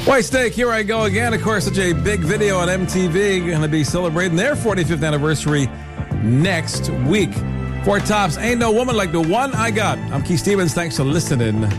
White Steak, here I go again. Of course, such a big video on MTV. Going to be celebrating their 45th anniversary next week. Four Tops, Ain't No Woman Like the One I Got. I'm Keith Stevens. Thanks for listening.